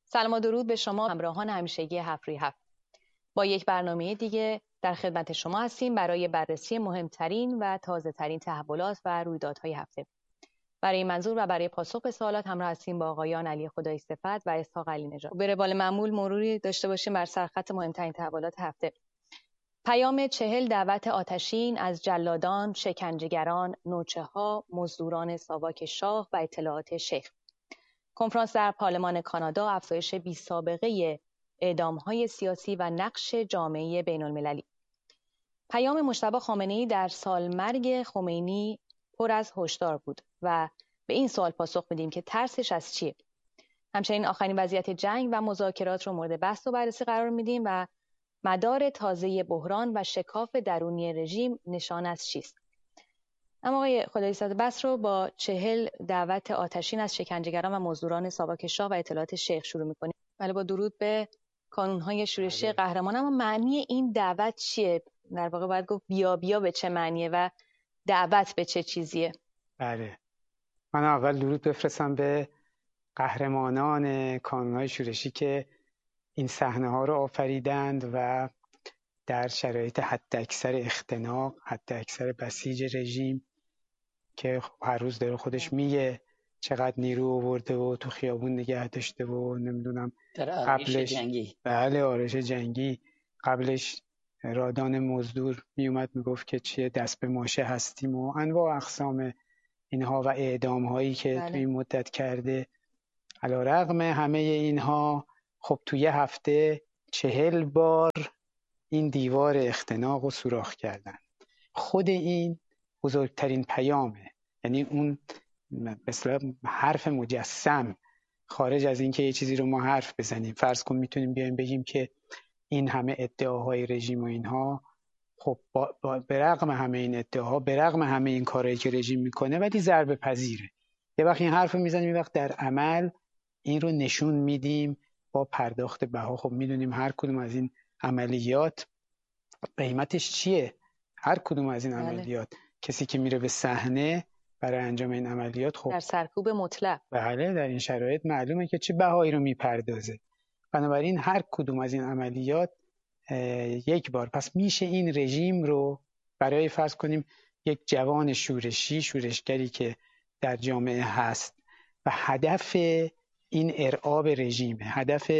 سلام و درود به شما همراهان همیشگی 7 با یک برنامه دیگه در خدمت شما هستیم برای بررسی مهمترین و تازه ترین تحولات و رویدادهای هفته. برای این منظور و برای پاسخ به سوالات همراه هستیم با آقایان علی خدایی صفت و اسحاق علی نژاد. به روال معمول مروری داشته باشیم بر سرخط مهمترین تحولات هفته. پیام 40 دعوت آتشین از جلادان، شکنجهگران، نوچه‌ها، مزدوران ساواک شاه و اطلاعات شیخ. کنفرانس در پارلمان کانادا، افزایش بی‌سابقه اعدام‌های سیاسی و نقش جامعه بین‌المللی. پیام مجتبی خامنه‌ای در سالمرگ خمینی پر از هشدار بود و به این سوال پاسخ میدیم که ترسش از چیه؟ همچنین آخرین وضعیت جنگ و مذاکرات رو مورد بحث و بررسی قرار میدیم و مدار تازه بحران و شکاف درونی رژیم نشان از چیست؟ اما آقای خدایی صفت، بحث رو با 40 دعوت آتشین از شکنجهگران و مزدوران ساواک شاه و اطلاعات شیخ شروع می‌کنیم. ولی با درود به کانون‌های شورشی قهرمان، اما معنی این دعوت چیه؟ در واقع باید گفت بیا بیا به چه معنیه و دعوت به چه چیزیه؟ بله، من اول درود بفرستم به قهرمانان کانون‌های شورشی که این صحنه‌ها رو آفریدند و در شرایط حداکثر اختناق، حداکثر بسیج رژیم که هر روز داره خودش میگه چقدر نیرو آورده و تو خیابون نگه داشته و نمیدونم قبلش جنگی. بله، آرایش جنگی. قبلش رادان مزدور میومد میگفت که چیه دست به ماشه هستیم و انواع اقسام اینها و اعدام هایی که توی این مدت کرده. علیرغم همه اینها خب توی یه هفته 40 بار این دیوار اختناق رو سوراخ کردن. خود این بزرگترین پیامه، یعنی اون مثلا حرف مجسم، خارج از این که یه چیزی رو ما حرف بزنیم. فرض کن میتونیم بیایم بگیم که این همه ادعاهای رژیم و اینها، خب به رغم همه این ادعاها، به رغم همه این کارهایی که رژیم میکنه، ولی ضربه پذیره. یه وقت این حرف رو میزنیم، یه وقت در عمل این رو نشون میدیم با پرداخت بها. خب میدونیم هر کدوم از این عملیات قیمتش چیه. هر کدوم از این عملیات، کسی که میره به صحنه برای انجام این عملیات، خب در سرکوب مطلق، بله، در این شرایط معلومه که چه بهایی رو میپردازه. بنابراین هر کدوم از این عملیات یک بار، پس میشه این رژیم رو برای فرض کنیم یک جوان شورشگری که در جامعه هست و هدف این ارعاب رژیمه، هدف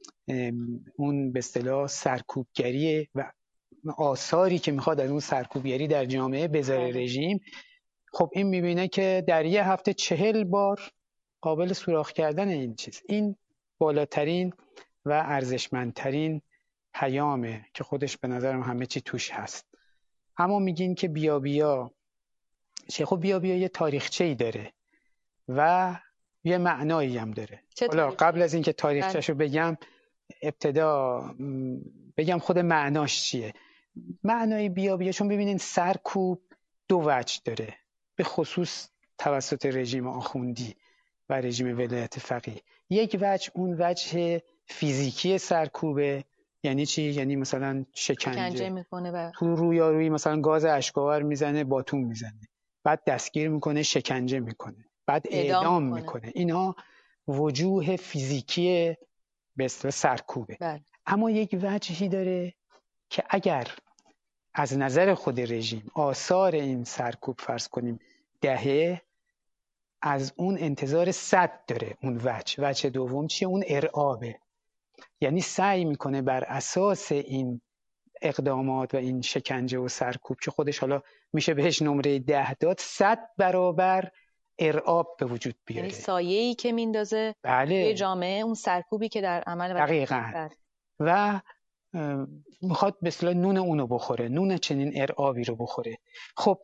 اون به اصطلاح سرکوبگری و آثاری که میخواد از اون سرکوبگری در جامعه بذاره رژیم، خب این میبینه که در یه هفته 40 بار قابل سوراخ کردن این چیز. این بالاترین و ارزشمندترین پیامه که خودش به نظرم همه چی توش هست. اما میگین که بیا بیا چه؟ خب بیا بیا یه تاریخچه‌ای داره و یه معنایی هم داره. حالا قبل از اینکه تاریخچه‌شو بگم، ابتدا بگم خود معناش چیه. معنای بیا بیا، چون ببینین سرکوب دو وجه داره، به خصوص توسط رژیم آخوندی و رژیم ولایت فقیه. یک وجه اون وجه فیزیکی سرکوبه. یعنی چی؟ یعنی مثلا شکنجه میکنه و تو رویارویی مثلا گاز اشک‌آور میزنه، باتون میزنه، بعد دستگیر میکنه، شکنجه میکنه، بعد اعدام میکنه. اینها وجوه فیزیکی به اصطلاح سرکوبه. اما یک وجهی داره که اگر از نظر خود رژیم آثار این سرکوب فرض کنیم دهه، از اون انتظار 100 داره. اون وجه دوم چیه؟ اون ارعابه. یعنی سعی میکنه بر اساس این اقدامات و این شکنجه و سرکوب که خودش حالا میشه بهش نمره 10 داد، 100 برابر ارعاب به وجود بیاره. یعنی سایه‌ای که میندازه توی جامعه، اون سرکوبی که در عمل دقیقاً و میخواد به اصطلاح نون اونو بخوره، نون چنین ارعابی رو بخوره. خب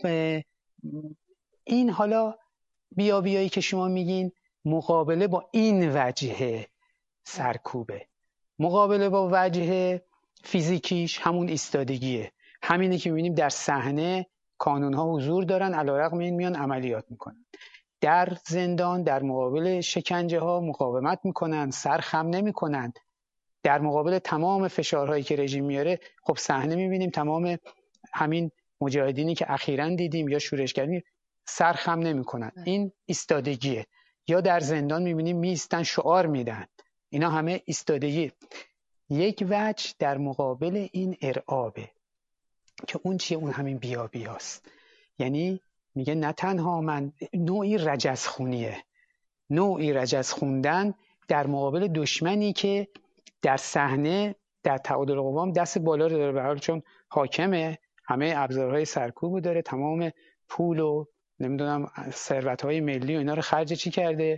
این حالا بیا بیایی که شما میگین مقابله با این وجه سرکوبه، مقابله با وجه فیزیکیش همون ایستادگیه. همینه که میبینیم در صحنه کانونها حضور دارن، علیرغم این میان عملیات میکنن. در زندان در مقابل شکنجه ها مقاومت میکنن، سر خم نمیکنن. در مقابل تمام فشارهایی که رژیم میاره، خب صحنه میبینیم تمام همین مجاهدینی که اخیراً دیدیم یا شورشگری سر خم نمیکنن. این ایستادگیه. یا در زندان میبینیم میستن، شعار میدن، اینا همه ایستادگی. یک وجه در مقابل این ارعابه که اون چیه؟ اون همین بیا بیاست. یعنی میگه نه تنها من، نوعی رجزخونیه، نوعی رجز خوندن در مقابل دشمنی که در صحنه در تعادل قوام دست بالا رو داره، به حال چون حاکمه، همه ابزارهای سرکوبو داره، تمام پول و نمیدونم ثروت‌های ملی و اینا رو خرج چی کرده؟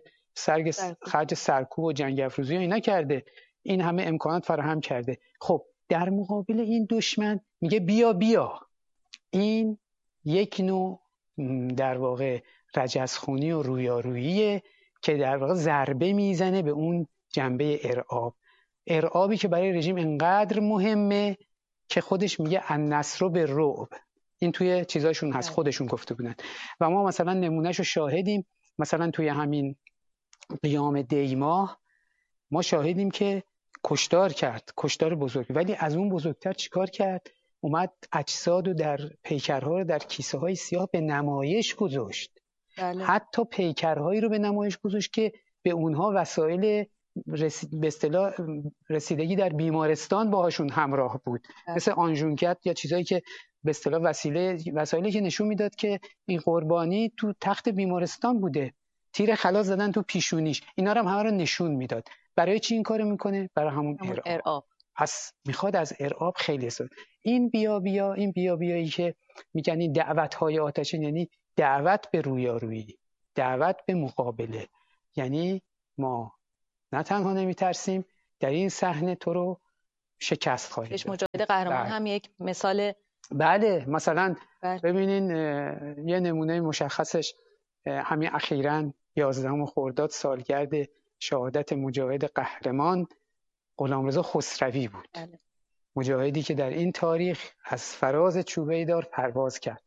خرج سرکوب و جنگ افروزی و اینا کرده، این همه امکانات فراهم کرده. خب در مقابل این دشمن میگه بیا بیا. این یک نوع در واقع رجزخونی و رویاروییه که در واقع ضربه میزنه به اون جنبه ارعاب. ارعابی که برای رژیم انقدر مهمه که خودش میگه النصر بالرعب. این توی چیزاشون هست، خودشون گفته بودن و ما مثلا نمونهشو شاهدیم. مثلا توی همین قیام دیماه ما شاهدیم که کشتار کرد، کشتار بزرگ، ولی از اون بزرگتر چیکار کرد؟ اومد اجساد و در پیکرها رو در کیسه های سیاه به نمایش گذاشت. بله. حتی پیکرهایی رو به نمایش گذاشت که به اونها وسایل به اصطلاح رسیدگی در بیمارستان باهاشون همراه بود. بله. مثل آنژونکت یا چیزایی که به اصطلاح وسایلی که نشون میداد که این قربانی تو تخت بیمارستان بوده، تیر خلاص زدن تو پیشونیش، اینا رو هم همه رو نشون میداد. برای چی این کارو میکنه؟ برای همون ارعاب. پس میخواد از ارعاب خیلی استفاده. این بیا بیا، این بیا بیایی که میگن این دعوت‌های آتشین، یعنی دعوت به رویارویی، دعوت به مقابله. یعنی ما نه تنها نمیترسیم، در این صحنه تو رو شکست خواهیم داد. مجاهد قهرمان هم یک مثال. بله مثلا ببینین یه نمونه مشخصش همین اخیراً 11 خرداد سالگرد شهادت مجاهد قهرمان غلامرضا خسروی بود. بله. مجاهدی که در این تاریخ از فراز چوبیدار پرواز کرد.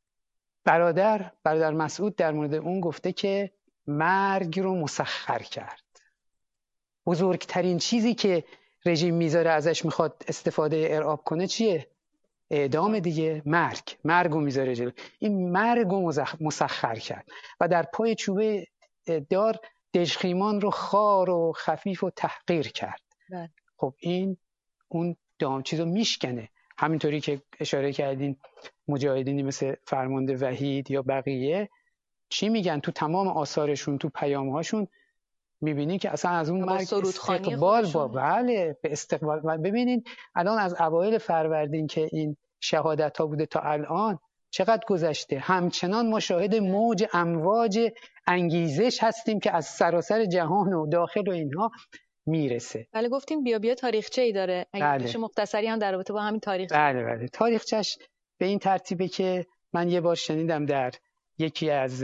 برادر مسعود در مورد اون گفته که مرگ رو مسخر کرد. بزرگترین چیزی که رژیم میذاره ازش میخواد استفاده ارعاب کنه چیه؟ اعدام دیگه. مرگ رو میذاره جلو. این مرگ رو مسخر کرد و در پای چوبه دار دژخیمان رو خار و خفیف و تحقیر کرد. بله. خب این اون چیزو میشکنه. همینطوری که اشاره کردین مجاهدینی مثل فرمانده وحید یا بقیه چی میگن تو تمام آثارشون، تو پیامهاشون میبینی که اصلا از اون مرگ استقبال بله به استقبال. ببینین الان از اوایل فروردین که این شهادت ها بوده تا الان چقدر گذشته، همچنان ما شاهد موج امواج انگیزش هستیم که از سراسر جهان و داخل و اینها میرسه. بله گفتیم بیا بیا تاریخچه‌ای داره. اگه بشه مختصری هم در رابطه با همین تاریخ. بله تاریخچه‌اش به این ترتیبه که من یه بار شنیدم در یکی از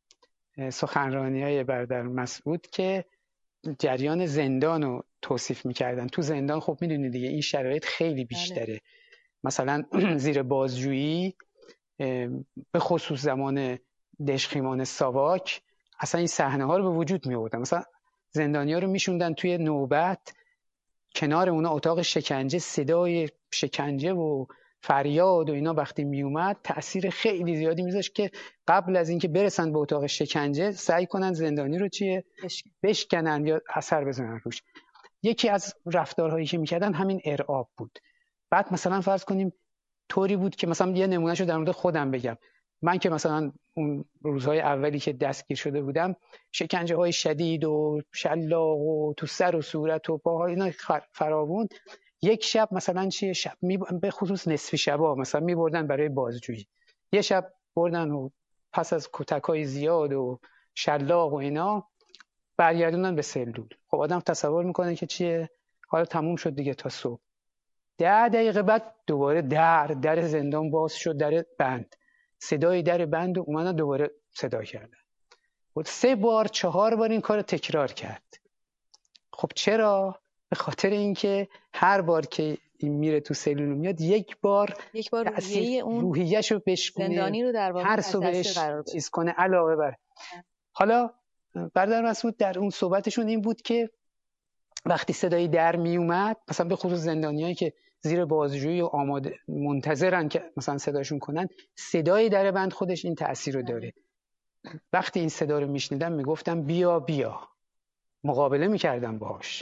سخنرانی‌های برادر مسعود که جریان زندان رو توصیف می‌کردن. تو زندان خب می‌دونید دیگه این شرایط خیلی بیشتره. بله. مثلا زیر بازجویی به خصوص زمان دژخیمان ساواک اصلا این صحنه‌ها رو به وجود می‌آوردن. مثلا زندانی‌ها رو میشوندن توی نوبت، کنار اونا اتاق شکنجه، صدای شکنجه و فریاد و اینا وقتی میومد تأثیر خیلی زیادی میذاشت که قبل از اینکه برسن به اتاق شکنجه سعی کنن زندانی رو بشکنن یا اثر بزنن روش. یکی از رفتارهایی که میکردن همین ارعاب بود. بعد مثلا فرض کنیم طوری بود که مثلا یه نمونهشو در مورد خودم بگم. من که مثلا اون روزهای اولی که دستگیر شده بودم شکنجه های شدید و شلاق و تو سر و صورت و پاها اینا فراوون. یک شب مثلا شب به خصوص نصف شبا مثلا میبردن برای بازجویی، یه شب بردن و پس از کتکای زیاد و شلاق و اینا برگردوندن به سلول. خب آدم تصور میکنه که چیه، حالا تموم شد دیگه تا صبح. 10 دقیقه بعد دوباره در زندان باز شد، در بند، صدای در بند و اومدن دوباره صدا کردن. 3 بار 4 بار این کار تکرار کرد. خب چرا؟ به خاطر اینکه هر بار که این میره تو سلول میاد یک بار روحیه‌شو بشکنه، زندانی رو در واقع هر صبحش چیز کنه علاوه بر. حالا برادر مسعود در اون صحبتشون این بود که وقتی صدای در می اومد، مثلا به خصوص زندانیایی که زیر بازجویی و آماده منتظرن که مثلا صداشون کنن، صدای در بند خودش این تأثیر رو داره. وقتی این صدا رو میشنیدم میگفتم بیا بیا، مقابله میکردم باهاش.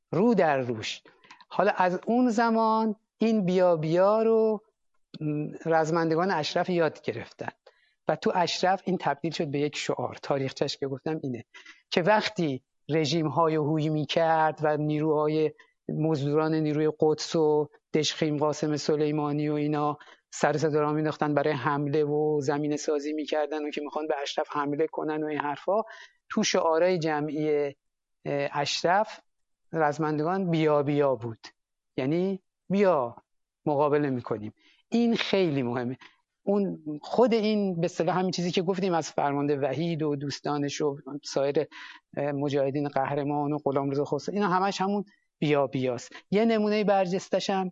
رو در روش. حالا از اون زمان این بیا رو رزمندگان اشرف یاد گرفتن و تو اشرف این تبدیل شد به یک شعار. تاریخچه‌اش که گفتم اینه که وقتی رژیم های هویی میکرد و نیروهای مزدوران نیروی قدس و دشخیم قاسم سلیمانی و اینا سر صدا را مینداختن برای حمله و زمینه سازی میکردن و که میخوان به اشرف حمله کنن و این حرفا، تو شعارهای جمعی اشرف رزمندگان بیا بود، یعنی بیا مقابله میکنیم. این خیلی مهمه. اون خود این به اصطلاح همین چیزی که گفتیم از فرمانده وحید و دوستانش و سایر مجاهدین قهرمان و غلامرضا خسرو، اینا همش همون بیاست. یه نمونه برجستش هم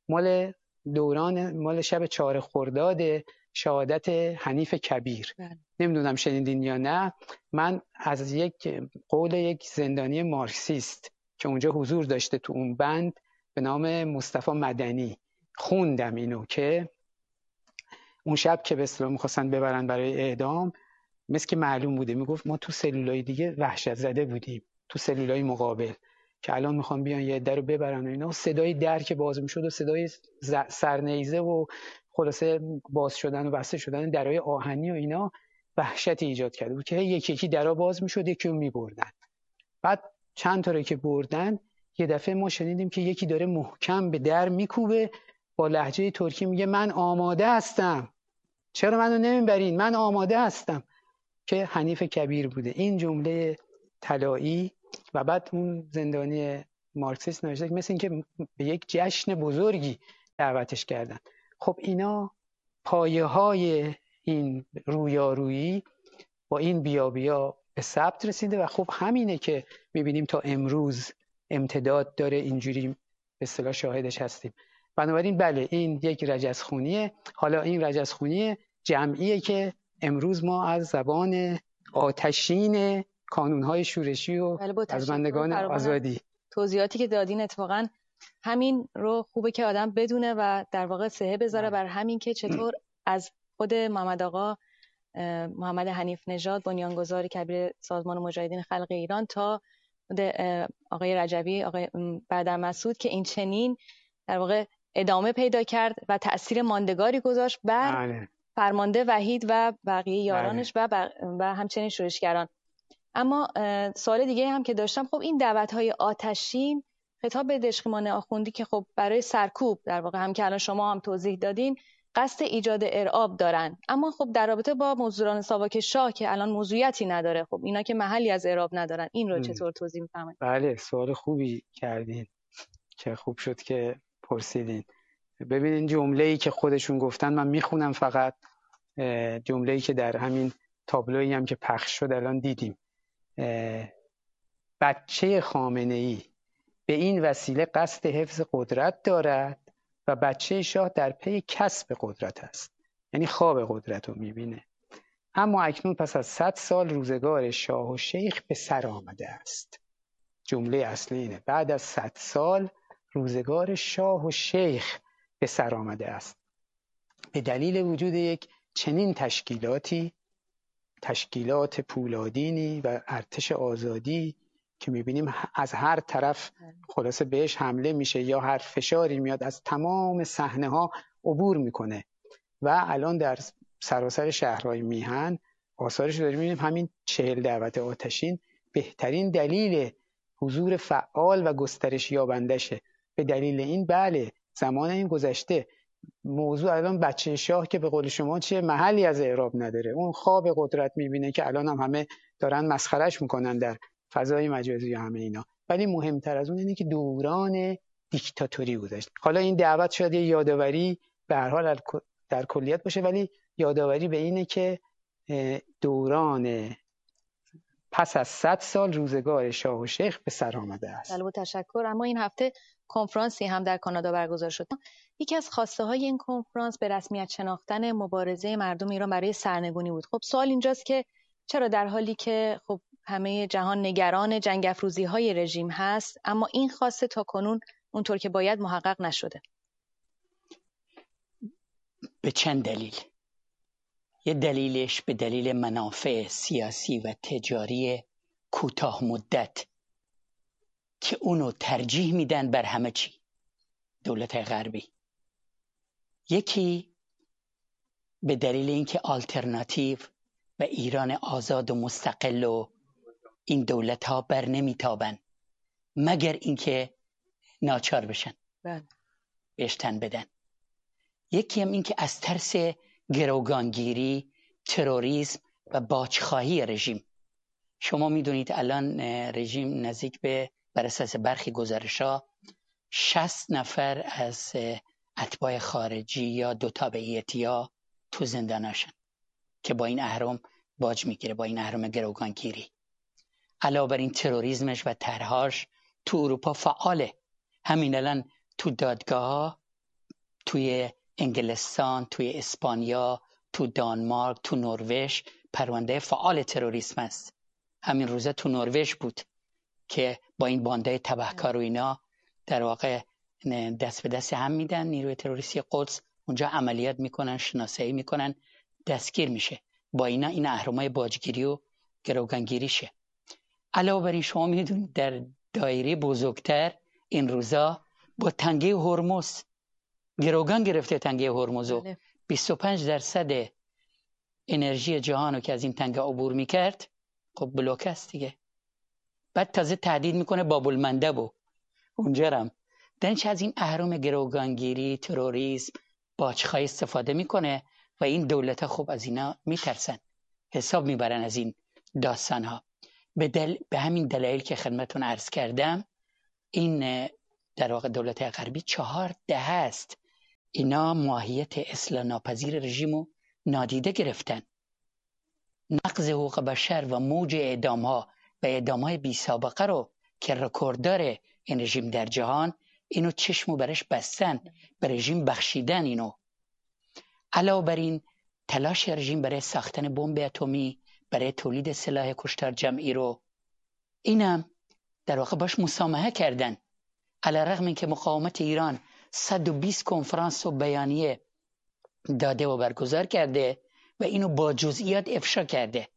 مال شب 4 خرداد شهادت حنیف کبیر. نمیدونم شنیدین یا نه. من از یک قول یک زندانی مارکسیست که اونجا حضور داشته تو اون بند به نام مصطفی مدنی خوندم اینو که اون شب که به اصطلاح می‌خواستن ببرن برای اعدام، مثل که معلوم بوده، میگفت ما تو سلولای دیگه وحشت زده بودیم، تو سلولای مقابل که الان میخوان بیان یه عده رو ببرن و اینا. صدای در که باز میشد و صدای سرنیزه و خلاصه باز شدن و بسته شدن درای آهنی و اینا وحشتی ایجاد کرده بود که یکی یکی درا باز میشد، یکی رو میبردن. بعد چند تا رو که بردن، یه دفعه ما شنیدیم که یکی داره محکم به در میکوبه، با لهجه ترکی میگه من آماده هستم، چرا منو نمیبرین، من آماده هستم، که حنیف کبیر بوده. این جمله طلایی. و بعد اون زندانی مارکسیست نوشته مثل این که به یک جشن بزرگی دعوتش کردن. خب اینا پایه های این رویارویی با این بیا به ثبت رسیده و خب همینه که میبینیم تا امروز امتداد داره، اینجوری به اصطلاح شاهدش هستیم. بنابراین بله این یک رجزخونیه. حالا این رجزخونی جمعیه که امروز ما از زبان آتشین کانونهای شورشی و رزمندگان آزادی توضیحاتی که دادین اتفاقا همین رو خوبه که آدم بدونه و در واقع سهه بذاره بر همین که چطور از خود محمد آقا محمد حنیف نژاد بنیانگذار کبیر سازمان مجاهدین خلق ایران تا آقای رجبی، آقای برادر مسعود که این چنین در واقع ادامه پیدا کرد و تأثیر ماندگاری گذاشت بر فرمانده وحید و بقیه یارانش و همچنین شورشگران. اما سوال دیگه هم که داشتم، خب این دعوت‌های آتشین خطاب به دشخیمان آخوندی که خب برای سرکوب در واقع هم که الان شما هم توضیح دادین قصد ایجاد ارعاب دارن، اما خب در رابطه با مزدوران ساواک شاه که الان موضوعیتی نداره، خب اینا که محلی از ارعاب ندارن، این رو چطور توضیح می‌فرمایید؟ بله سوال خوبی کردین که خوب شد که پرسیدین. ببینین جمله‌ای که خودشون گفتن من میخونم، فقط جمله‌ای که در همین تابلویی هم که پخش شد الان دیدیم. بچه خامنه‌ای به این وسیله قصد حفظ قدرت دارد و بچه شاه در پی کسب قدرت است، یعنی خواب قدرت رو میبینه. اما اکنون پس از 100 سال روزگار شاه و شیخ به سر آمده است. جمله اصلی اینه، بعد از 100 سال روزگار شاه و شیخ به سر آمده است به دلیل وجود یک چنین تشکیلات پولادینی و ارتش آزادی که میبینیم از هر طرف خلاصه بهش حمله میشه یا هر فشاری میاد از تمام صحنه ها عبور میکنه و الان در سراسر شهرهای میهن آثارش رو داریم میبینیم. همین 40 دعوت آتشین بهترین دلیل حضور فعال و گسترش یابندشه. به دلیل این بله زمان این گذشته. موضوع الان بچه شاه که به قول شما چیه، محلی از اعراب نداره، اون خواب قدرت میبینه که الان هم همه دارن مسخرش میکنن در فضای مجازی و همه اینا. ولی مهمتر از اون اینه که دوران دیکتاتوری گذشت. حالا این دعوت شاید یه یادآوری به هر حال در کلیت باشه، ولی یادآوری به اینه که دوران پس از 100 سال روزگار شاه و شیخ به سر آمده است. بله تشکر. اما این هفته کنفرانسی هم در کانادا برگزار شد. یکی از خواسته های این کنفرانس به رسمیت شناختن مبارزه مردم ایران برای سرنگونی بود. خب سوال اینجاست که چرا در حالی که خب همه جهان نگران جنگ افروزی های رژیم هست، اما این خواسته تا کنون اونطور که باید محقق نشده؟ به چند دلیل. یه دلیلش به دلیل منافع سیاسی و تجاری کوتاه مدت که اونو ترجیح میدن بر همه چی، دولت غربی. یکی به دلیل اینکه آلترناتیو و ایران آزاد و مستقل و این دولت ها بر نمیتابن مگر اینکه ناچار بشن بهش تن بدن. یکی هم این که از ترس گروگانگیری، تروریسم و باجخواهی رژیم. شما میدونید الان رژیم نزدیک به بر اساس برخی گزارش‌ها 60 نفر از اتباع خارجی یا دو تابعیتی‌ها تو زنداناشن که با این اهرم باج میگیره، با این اهرم گروگانگیری. علاوه بر این تروریسمش و طرح‌هاش تو اروپا فعاله. همین الان تو دادگاه‌ها توی انگلستان، توی اسپانیا، تو دانمارک، تو نروژ پرونده فعال تروریسم است. همین روزه تو نروژ بود که با این بانده تبهکار و اینا در واقع دست به دست هم میدن. نیروی تروریستی قدس اونجا عملیات میکنن، شناسایی میکنن، دستگیر میشه. با اینا این اهرمای باجگیری و گروگانگیریشه. علاوه بر این شما میدونید در دایره بزرگتر این روزا با تنگه هرمز گروگان گرفته. تنگه هرمزو 25% انرژی جهانو که از این تنگه عبور میکرد خب بلوک است دیگه. بعد تازه تهدید میکنه باب المندب اونجا هم دنچ از این اهرم گروگانگیری، تروریسم، باجخواهی استفاده میکنه و این دولت خب از اینا میترسن، حساب میبرن از این داستانها. به همین دلایل که خدمتون عرض کردم این در واقع دولت غربی 4 دهه است اینا ماهیت اصلاح ناپذیر رژیمو نادیده گرفتن. نقض حقوق بشر و موج اعدام‌ها و اعدام‌های بی سابقه رو که رکورددار این رژیم در جهان، اینو چشمو برش بستن، به رژیم بخشیدن اینو. علاوه بر این تلاش رژیم برای ساختن بمب اتمی، برای تولید سلاح کشتار جمعی رو اینم در واقع باش مسامحه کردن. علیرغم اینکه مقاومت ایران 120 کنفرانس و بیانیه داده و برگزار کرده و اینو با جزئیات افشا کرده،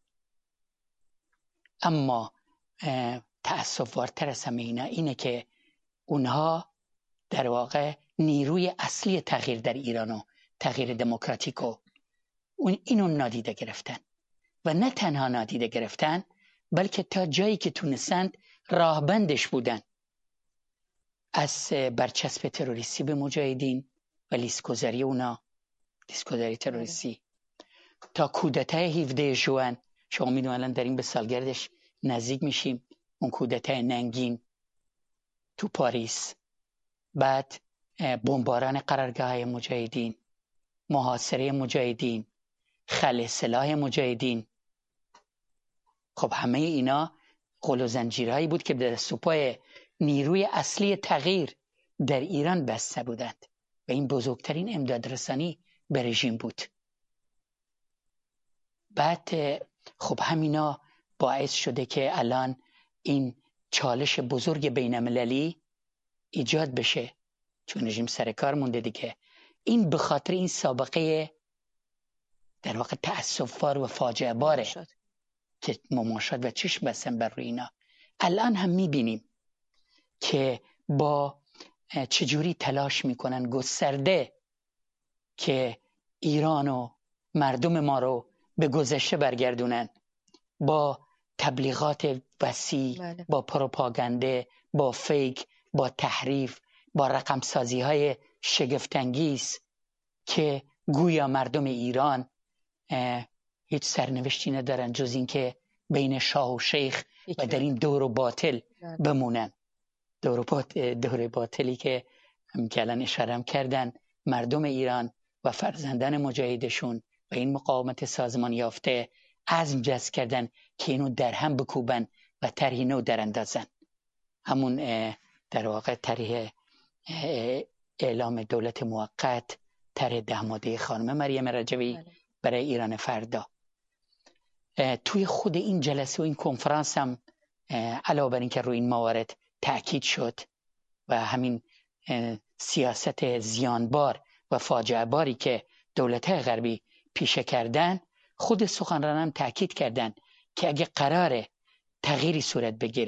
اما تأسف‌بارتر از همه اینا اینه که اونها در واقع نیروی اصلی تغییر در ایرانو، تغییر دموکراتیکو، اینو نادیده گرفتن و نه تنها نادیده گرفتن بلکه تا جایی که تونستند راهبندش بودن. از برچسب تروریستی به مجاهدین و لیست‌گذاری اونا، لیست‌گذاری تروریستی، تا کودتای 17 ژوئن. شما میدونید الان داریم به سالگردش نزدیک میشیم، اون کودتای ننگین تو پاریس، بعد بمباران قرارگاه مجاهدین، محاصره مجاهدین، خلع سلاح مجاهدین. خب همه اینا قل و زنجیرهایی بود که در سوپای نیروی اصلی تغییر در ایران بسته بودند و این بزرگترین امدادرسانی به رژیم بود. بعد خب همینا باعث شده که الان این چالش بزرگ بین‌المللی ایجاد بشه، چون رژیم سر کار مونده دیگه. این به خاطر این سابقه در واقع تأسف‌بار و فاجعه باره که مماشات و چشم بستن بر روی اینا. الان هم میبینیم که با چجوری تلاش میکنن گسترده که ایران و مردم ما رو به گذشته برگردونن، با تبلیغات وسیع، با پروپاگانده، با فیک، با تحریف، با رقم سازی های شگفت‌انگیز که گویا مردم ایران هیچ سرنوشتی ندارن جز این که بین شاه و شیخ و در این دور و باطل بمونن. دور باطلی که الان اشاره کردن، مردم ایران و فرزندان مجاهدشون و این مقاومت سازمان یافته عزم جزم کردن که اینو در هم بکوبن و طرحی نو در اندازن. همون در واقع طرح اعلام دولت موقت، طرح 10 ماده خانم مریم رجوی برای ایران فردا. توی خود این جلسه و این کنفرانس هم علاوه بر این که روی این موارد تأکید شد و همین سیاست زیانبار و فاجعه باری که دولت‌های غربی پیشه کردن، خود سخنرانان تأکید کردن که اگه قراره تغییری صورت بگیره،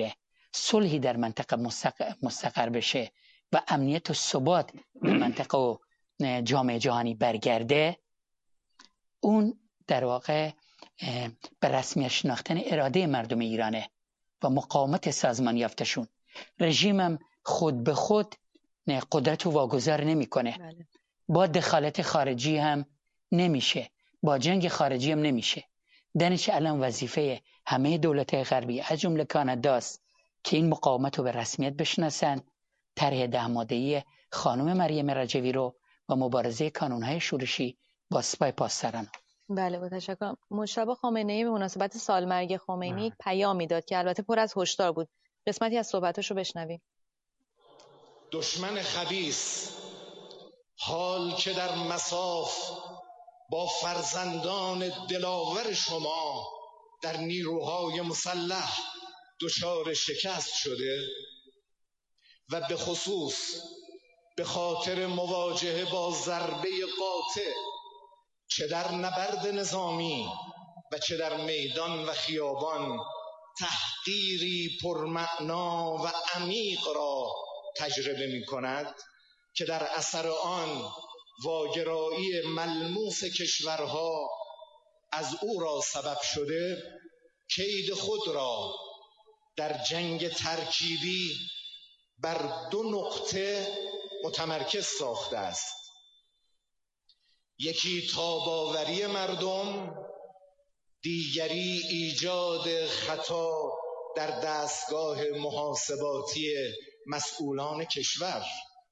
صلحی در منطقه مستقر بشه و امنیت و ثبات به منطقه و جامعه جهانی برگرده، اون در واقع به رسمیت شناختن اراده مردم ایرانه و مقاومت سازمان یافتشون. رژیمم خود به خود قدرت رو واگذار نمیکنه. با دخالت خارجی هم نمیشه، با جنگ خارجی هم نمیشه. دانش الان وظیفه همه دولت‌های غربی از جمله کاناداست که این مقاومت رو به رسمیت بشناسن، طرح 10 ماده‌ای خانم مریم رجوی رو و مبارزه کانون‌های شورشی با سپاه پاسداران. بله، با تشکر. مجتبی خامنه‌ای به مناسبت سالمرگ خمینی یک پیامی داد که البته پر از هشدار بود. قسمتی از صحبتاشو بشنویم. دشمن خبیث حال که در مصاف با فرزندان دلاور شما در نیروهای مسلح دچار شکست شده و به خصوص به خاطر مواجهه با ضربه قاطع چه در نبرد نظامی و چه در میدان و خیابان تحقیری پرمعنا و عمیق را تجربه می کند که در اثر آن واگرایی ملموس کشورها از او را سبب شده، کید خود را در جنگ ترکیبی بر 2 نقطه متمرکز ساخته است. یکی تاباوری مردم، دیگری ایجاد خطا در دستگاه محاسباتی مسئولان کشور.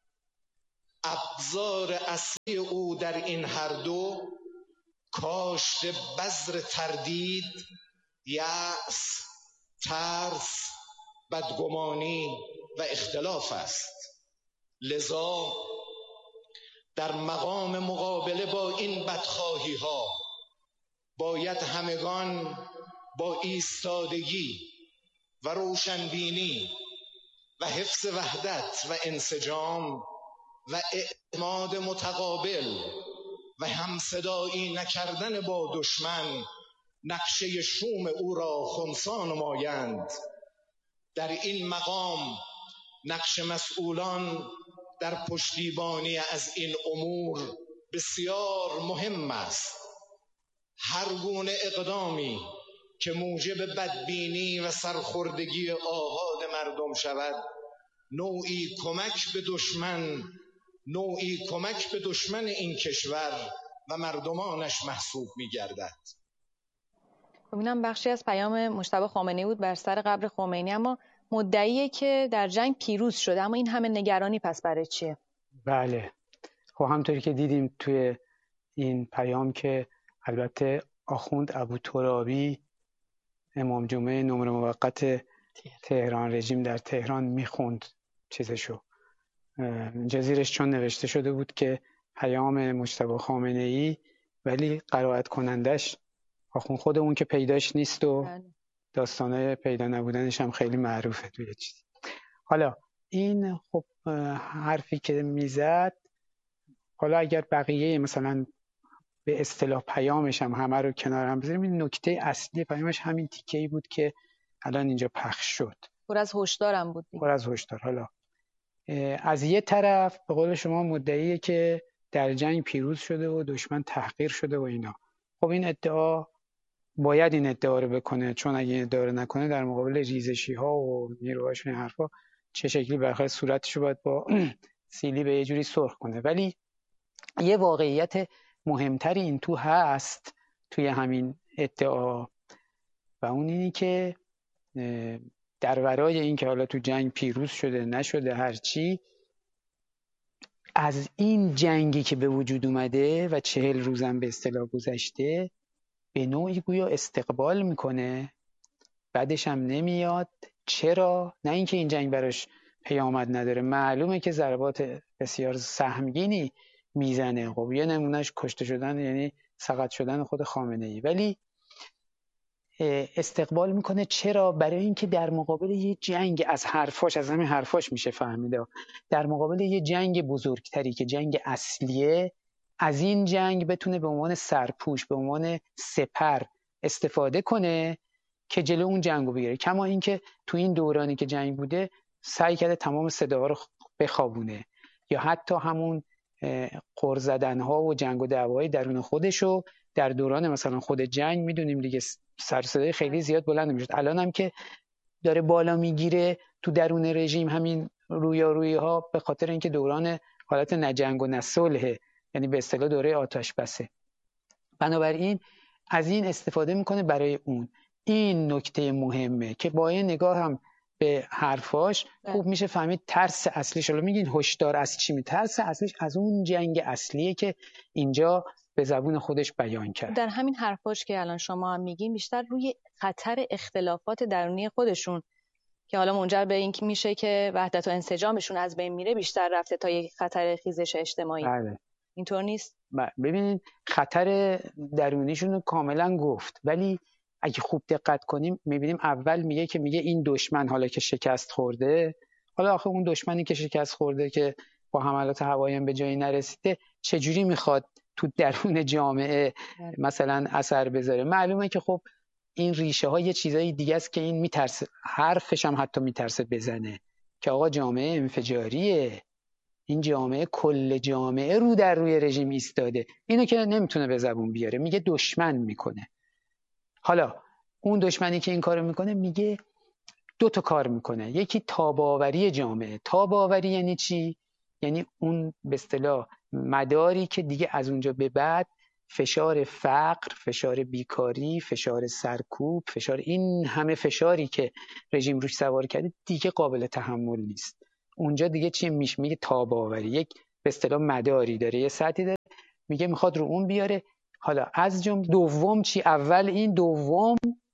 ابزار اصلی او در این هر دو کاشت بذر تردید، یأس، ترس، بدگمانی و اختلاف است. لذا در مقام مقابله با این بدخواهی ها باید همگان با ایستادگی و روشنبینی و حفظ وحدت و انسجام و اعتماد متقابل و همصدایی نکردن با دشمن نقشه شوم او را خنثی نمایند. در این مقام نقش مسئولان در پشتیبانی از این امور بسیار مهم است. هر گونه اقدامی که موجب بدبینی و سرخوردگی آحاد مردم شود نوعی کمک به دشمن این کشور و مردمانش محسوب می گردد. اینم بخشی از پیام مجتبی خامنه‌ای بود بر سر قبر خمینی، اما مدعیه که در جنگ پیروز شده، اما این همه نگرانی پس برای چیه؟ بله، خب همطوری که دیدیم توی این پیام که البته آخوند ابوترابی امام جمعه نمره موقت تهران رژیم در تهران میخوند چیزشو، اینجا زیرش چون نوشته شده بود که پیام مجتبی خامنه‌ای، ولی قرائت کنندش آخوند خودمون که پیداش نیست و داستانه پیدا نبودنش هم خیلی معروفه توی چیزی. حالا این خب حرفی که میزد، حالا اگر بقیه مثلا به اصطلاح پیامش هم همه رو کنار هم بذاریم، این نکته اصلی پیامش همین تیکه‌ای بود که الان اینجا پخش شد. پر از هشدارم بود دیگه. پر از هشدار. حالا از یه طرف به قول شما مدعیه که در جنگ پیروز شده و دشمن تحقیر شده و اینا. خب این ادعا باید این ادعا رو بکنه، چون اگه این ادعا رو نکنه در مقابل ریزشی ها و نیروهاش این حرفا چه شکلی برخلاف صورتش رو باید با سیلی به یه جوری سرخ کنه. ولی یه واقعیت مهمتری این تو هست توی همین ادعا، و اون اینی که در ورای این که حالا تو جنگ پیروز شده نشده هرچی، از این جنگی که به وجود اومده و 40 روزم به اصطلاح گذشته به نوعی گویا استقبال میکنه، بعدش هم نمیاد. چرا؟ نه اینکه این جنگ براش پیامد نداره، معلومه که ضربات بسیار سهمگینی میزنه. خب یه نمونهش کشته شدن، یعنی سقط شدن خود خامنه‌ای، ولی استقبال میکنه. چرا؟ برای اینکه در مقابل یه جنگ، از همین حرفاش میشه فهمیده، در مقابل یه جنگ بزرگتری که جنگ اصلیه، از این جنگ بتونه به عنوان سرپوش، به عنوان سپر استفاده کنه که جلو اون جنگو بگیره. کما اینکه تو این دورانی که جنگ بوده سعی کرده تمام صداها رو بخوابونه، یا حتی همون قر زدن‌ها و جنگ و دعوای درون خودشو در دوران مثلا خود جنگ میدونیم دیگه سر صدای خیلی زیاد بلند میشد. الان هم که داره بالا میگیره تو درون رژیم همین رویارویی ها به خاطر اینکه دوران حالت نه جنگ و نه صلح، یعنی به اصطلاح دوره آتش بسه. بنابراین از این استفاده میکنه برای اون. این نکته مهمه که با این نگاه هم به حرفاش خوب میشه فهمید ترس اصلیش. حالا میگین هشدار از چی؟ ترس اصلیش از اون جنگ اصلیه که اینجا به زبون خودش بیان کرد. در همین حرفاش که الان شما هم میگین بیشتر روی خطر اختلافات درونی خودشون که حالا منجر به این میشه که وحدت و انسجامشون از بین میره بیشتر رفته تا یک خطر خیزش اجتماعی. بله. اینطور نیست؟ ببینید خطر درونیشون رو کاملا گفت، ولی اگه خوب دقت کنیم میبینیم اول میگه این دشمن حالا که شکست خورده، حالا آخه اون دشمنی که شکست خورده که با حملات هوایی هم به جایی نرسیده چجوری میخواد تو درون جامعه مثلا اثر بذاره؟ معلومه که خب این ریشه ها یه چیزای دیگه است که این میترسه، حرفش هم حتی میترسه بزنه که آقا جامعه انفجاریه، این جامعه کل جامعه رو در روی رژیم ایستاده. اینو که نمیتونه به زبون بیاره، میگه دشمن میکنه. حالا اون دشمنی که این کارو میکنه میگه دو تا کار میکنه. یکی تاب‌آوری جامعه. تاب‌آوری یعنی چی؟ یعنی اون به اصطلاح مداری که دیگه از اونجا به بعد فشار فقر، فشار بیکاری، فشار سرکوب، فشار این همه فشاری که رژیم روش سوار کرده دیگه قابل تحمل نیست. اونجا دیگه چی میگه؟ تاب‌آوری. یک به اصطلاح مداری داره، یه سطحی داره، میگه میخواد رو اون بیاره. حالا از جمله دوم چی؟ اول این، دوم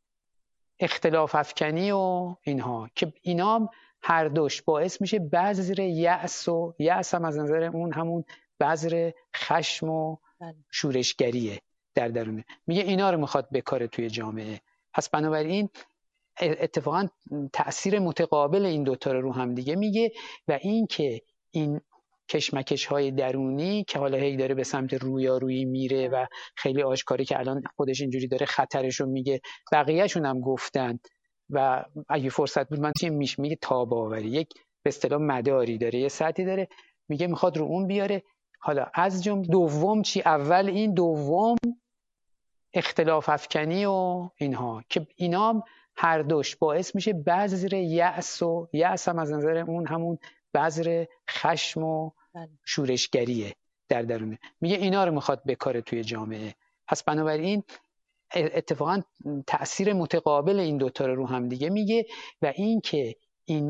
اختلاف افکنی و اینها که اینا هر دوش باعث میشه بذر یأس، و یأس هم از نظر اون همون بذر خشم و شورشگریه در درونه. میگه اینا رو میخواد بکاره توی جامعه. پس بنابراین اتفاقا تأثیر متقابل این دوتا رو هم دیگه میگه، و این که این کشمکش های درونی که حالا هی داره به سمت رویارویی میره و خیلی آشکاری که الان خودش اینجوری داره خطرش رو میگه، بقیه‌شون هم گفتن و اگه فرصت بود من میگه تاب‌آوری. یک به اصطلاح مداری داره، یه سطحی داره، میگه میخواد رو اون بیاره. حالا از جمله دوم چی؟ اول این، دوم اختلاف افکنی و اینها که اینا هر دوش باعث میشه بذر یأس، و یأس هم از نظر اون همون بذر خشم و شورشگریه در درونه. میگه اینا رو میخواد بکاره توی جامعه. پس بنابراین اتفاقا تأثیر متقابل این دوتا رو هم دیگه میگه، و این که